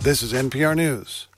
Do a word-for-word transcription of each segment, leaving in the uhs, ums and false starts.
This is N P R News.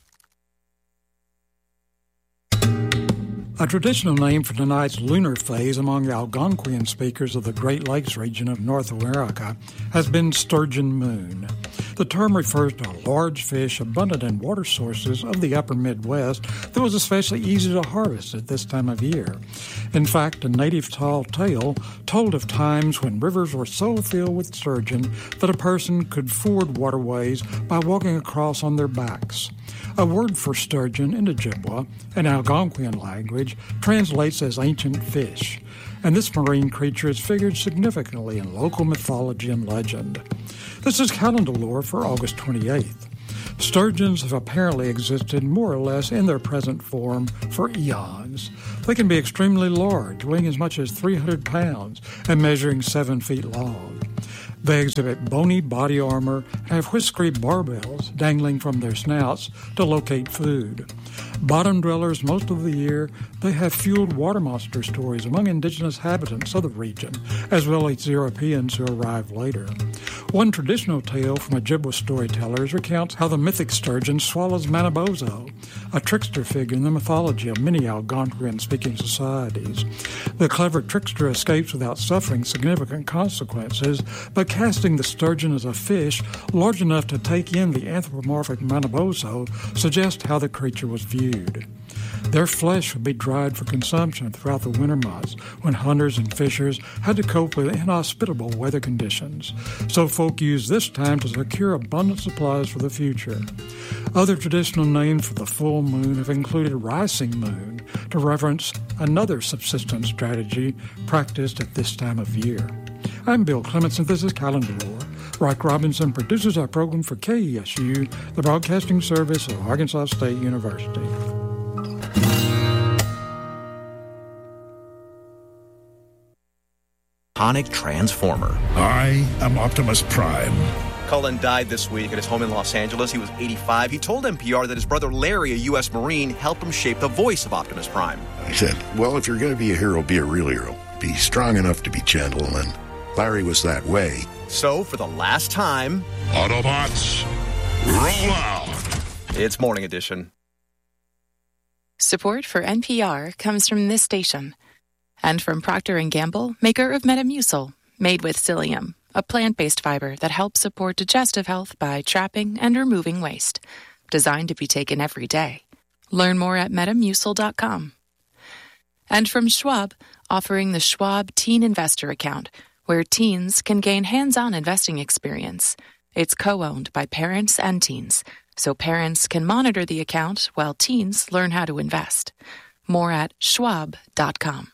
A traditional name for tonight's lunar phase among the Algonquian speakers of the Great Lakes region of North America has been sturgeon moon. The term refers to a large fish abundant in water sources of the upper Midwest that was especially easy to harvest at this time of year. In fact, a native tall tale told of times when rivers were so filled with sturgeon that a person could ford waterways by walking across on their backs. A word for sturgeon in Ojibwa, an Algonquian language, translates as ancient fish, and this marine creature is figured significantly in local mythology and legend. This is calendar lore for August twenty-eighth. Sturgeons have apparently existed more or less in their present form for eons. They can be extremely large, weighing as much as three hundred pounds and measuring seven feet long. They exhibit bony body armor and have whiskery barbels dangling from their snouts to locate food. Bottom dwellers most of the year, they have fueled water monster stories among indigenous inhabitants of the region, as well as Europeans who arrived later. One traditional tale from Ojibwa storytellers recounts how the mythic sturgeon swallows Manabozho, a trickster figure in the mythology of many Algonquian-speaking societies. The clever trickster escapes without suffering significant consequences, but casting the sturgeon as a fish large enough to take in the anthropomorphic Manabozho suggests how the creature was viewed. Their flesh would be dried for consumption throughout the winter months when hunters and fishers had to cope with inhospitable weather conditions. So folk used this time to secure abundant supplies for the future. Other traditional names for the full moon have included rising moon to reference another subsistence strategy practiced at this time of year. I'm Bill Clements, and this is Calendar Lore. Rock Robinson produces our program for K E S U, the broadcasting service of Arkansas State University. Iconic Transformer. I am Optimus Prime. Cullen died this week at his home in Los Angeles. He was eighty-five. He told N P R that his brother Larry, a U S Marine, helped him shape the voice of Optimus Prime. I said, well, if you're going to be a hero, be a real hero. Be strong enough to be gentle, and Larry was that way. So, for the last time... Autobots, roll out! It's Morning Edition. Support for N P R comes from this station. And from Procter and Gamble, maker of Metamucil, made with psyllium, a plant-based fiber that helps support digestive health by trapping and removing waste. Designed to be taken every day. Learn more at metamucil dot com. And from Schwab, offering the Schwab Teen Investor Account, where teens can gain hands-on investing experience. It's co-owned by parents and teens, so parents can monitor the account while teens learn how to invest. More at schwab dot com.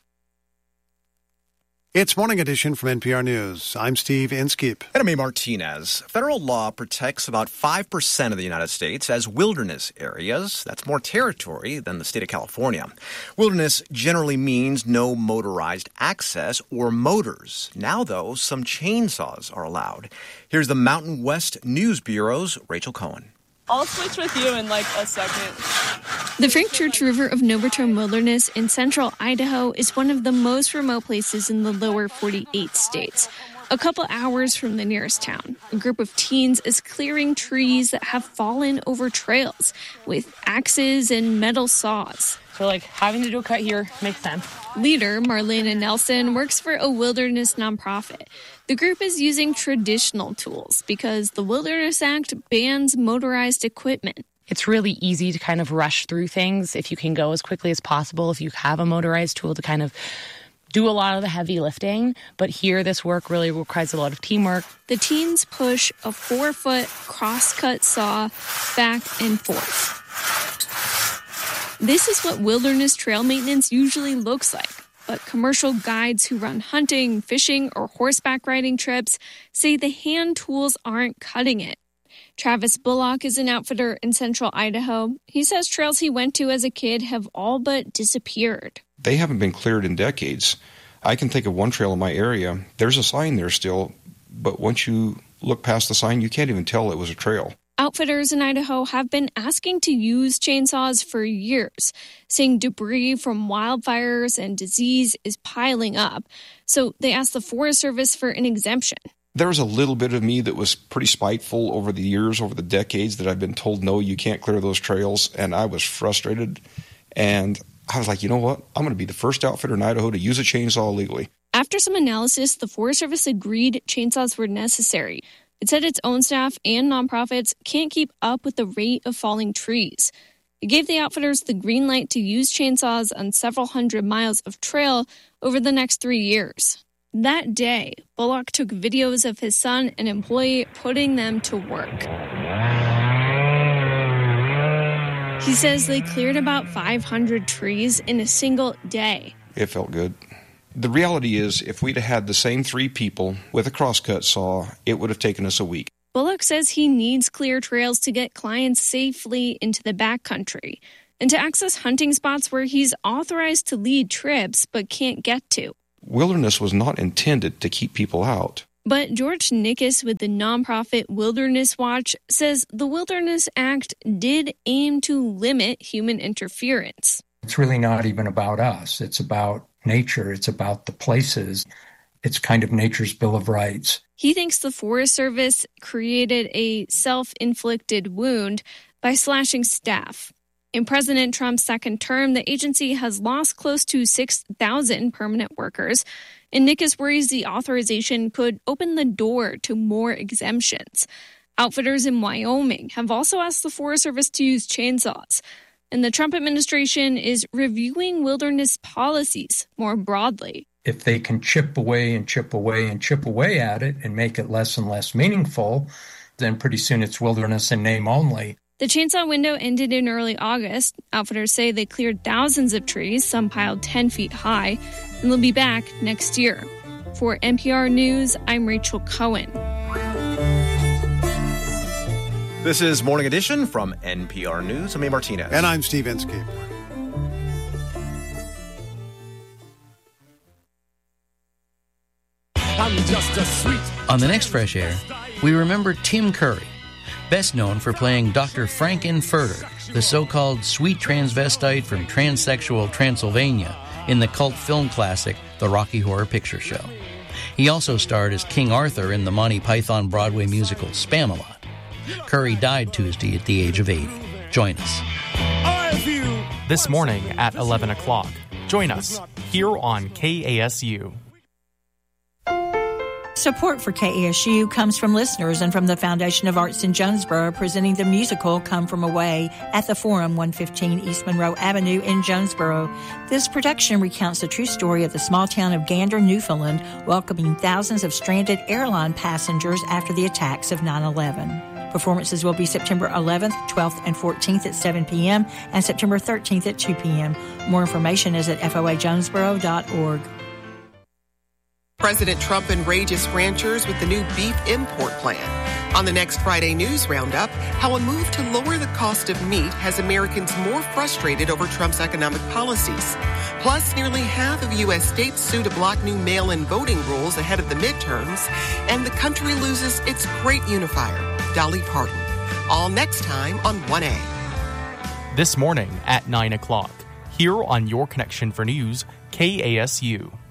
It's Morning Edition from N P R News. I'm Steve Inskeep. And I'm A. Martinez. Federal law protects about five percent of the United States as wilderness areas. That's more territory than the state of California. Wilderness generally means no motorized access or motors. Now, though, some chainsaws are allowed. Here's the Mountain West News Bureau's Rachel Cohen. I'll switch with you in like a second. The Frank Church River of No Return Wilderness in central Idaho is one of the most remote places in the lower forty-eight states. A couple hours from the nearest town, a group of teens is clearing trees that have fallen over trails with axes and metal saws. So like having to do a cut here makes sense. Leader Marlena Nelson works for a wilderness nonprofit. The group is using traditional tools because the Wilderness Act bans motorized equipment. It's really easy to kind of rush through things if you can go as quickly as possible, if you have a motorized tool to kind of do a lot of the heavy lifting. But here, this work really requires a lot of teamwork. The teens push a four-foot cross-cut saw back and forth. This is what wilderness trail maintenance usually looks like. But commercial guides who run hunting, fishing, or horseback riding trips say the hand tools aren't cutting it. Travis Bullock is an outfitter in central Idaho. He says trails he went to as a kid have all but disappeared. They haven't been cleared in decades. I can think of one trail in my area. There's a sign there still, but once you look past the sign, you can't even tell it was a trail. Outfitters in Idaho have been asking to use chainsaws for years, saying debris from wildfires and disease is piling up. So they asked the Forest Service for an exemption. There was a little bit of me that was pretty spiteful over the years, over the decades, that I've been told, no, you can't clear those trails, and I was frustrated. And I was like, you know what? I'm going to be the first outfitter in Idaho to use a chainsaw legally. After some analysis, the Forest Service agreed chainsaws were necessary. It said its own staff and nonprofits can't keep up with the rate of falling trees. It gave the outfitters the green light to use chainsaws on several hundred miles of trail over the next three years. That day, Bullock took videos of his son and employee putting them to work. He says they cleared about five hundred trees in a single day. It felt good. The reality is, if we'd have had the same three people with a crosscut saw, it would have taken us a week. Bullock says he needs clear trails to get clients safely into the backcountry and to access hunting spots where he's authorized to lead trips but can't get to. Wilderness was not intended to keep people out. But George Nickus with the nonprofit Wilderness Watch says the Wilderness Act did aim to limit human interference. It's really not even about us. It's about nature. It's about the places. It's kind of nature's Bill of Rights. He thinks the Forest Service created a self-inflicted wound by slashing staff. In President Trump's second term, the agency has lost close to six thousand permanent workers, and Nickus worries the authorization could open the door to more exemptions. Outfitters in Wyoming have also asked the Forest Service to use chainsaws, and the Trump administration is reviewing wilderness policies more broadly. If they can chip away and chip away and chip away at it and make it less and less meaningful, then pretty soon it's wilderness in name only. The chainsaw window ended in early August. Outfitters say they cleared thousands of trees, some piled ten feet high, and they'll be back next year. For N P R News, I'm Rachel Cohen. This is Morning Edition from N P R News. I'm A. Martinez. And I'm Steve Inskeep. I'm just a sweet. On the next Fresh Air, we remember Tim Curry, best known for playing Doctor Frank-N-Furter, the so-called sweet transvestite from transsexual Transylvania in the cult film classic The Rocky Horror Picture Show. He also starred as King Arthur in the Monty Python Broadway musical Spamalot. Curry died Tuesday at the age of eighty. Join us. This morning at eleven o'clock. Join us here on K A S U. Support for K A S U comes from listeners and from the Foundation of Arts in Jonesboro, presenting the musical Come From Away at the Forum, one fifteen East Monroe Avenue in Jonesboro. This production recounts the true story of the small town of Gander, Newfoundland, welcoming thousands of stranded airline passengers after the attacks of nine eleven. Performances will be September eleventh, twelfth, and fourteenth at seven p.m. and September thirteenth at two p.m. More information is at F O A jonesboro dot org. President Trump enrages ranchers with the new beef import plan. On the next Friday News Roundup, how a move to lower the cost of meat has Americans more frustrated over Trump's economic policies. Plus, nearly half of U S states sue to block new mail-in voting rules ahead of the midterms, and the country loses its great unifier, Dolly Parton. All next time on one A. This morning at nine o'clock, here on Your Connection for News, K A S U.